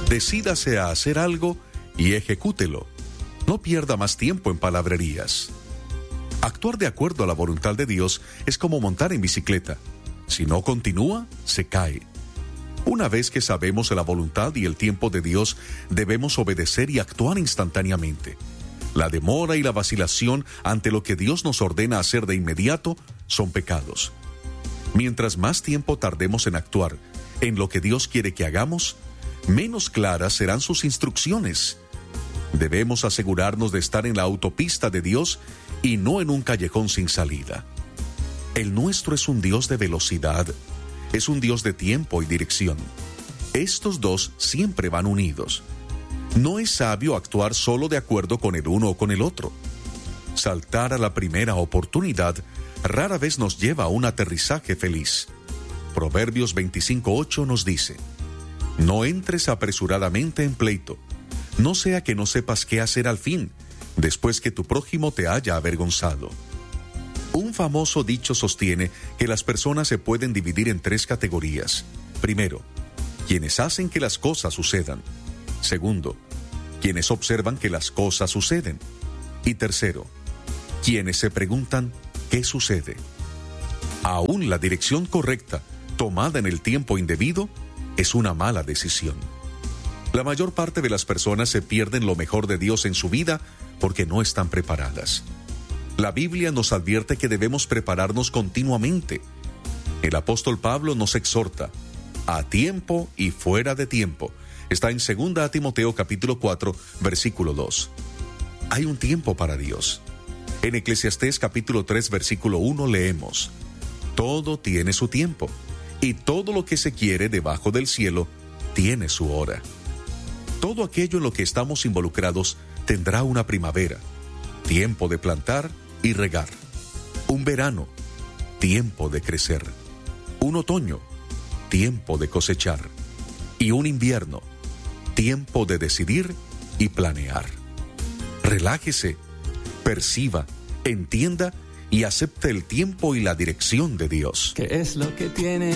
Decídase a hacer algo y ejecútelo. No pierda más tiempo en palabrerías. Actuar de acuerdo a la voluntad de Dios es como montar en bicicleta. Si no continúa, se cae. Una vez que sabemos la voluntad y el tiempo de Dios, debemos obedecer y actuar instantáneamente. La demora y la vacilación ante lo que Dios nos ordena hacer de inmediato son pecados. Mientras más tiempo tardemos en actuar en lo que Dios quiere que hagamos, menos claras serán sus instrucciones. Debemos asegurarnos de estar en la autopista de Dios y no en un callejón sin salida. El nuestro es un Dios de velocidad, es un Dios de tiempo y dirección. Estos dos siempre van unidos. No es sabio actuar solo de acuerdo con el uno o con el otro. Saltar a la primera oportunidad rara vez nos lleva a un aterrizaje feliz. Proverbios 25:8 nos dice: no entres apresuradamente en pleito, no sea que no sepas qué hacer al fin, después que tu prójimo te haya avergonzado. Un famoso dicho sostiene que las personas se pueden dividir en 3 categorías. Primero, quienes hacen que las cosas sucedan. Segundo, quienes observan que las cosas suceden. Y tercero, quienes se preguntan qué sucede. Aún la dirección correcta, tomada en el tiempo indebido, es una mala decisión. La mayor parte de las personas se pierden lo mejor de Dios en su vida porque no están preparadas. La Biblia nos advierte que debemos prepararnos continuamente. El apóstol Pablo nos exhorta: a tiempo y fuera de tiempo. Está en 2 Timoteo capítulo 4, versículo 2. Hay un tiempo para Dios. En Eclesiastés capítulo 3, versículo 1 leemos: todo tiene su tiempo, y todo lo que se quiere debajo del cielo tiene su hora. Todo aquello en lo que estamos involucrados tendrá una primavera, tiempo de plantar y regar; un verano, tiempo de crecer; un otoño, tiempo de cosechar; y un invierno, tiempo de decidir y planear. Relájese, perciba, entienda y acepte el tiempo y la dirección de Dios. ¿Qué es lo que tiene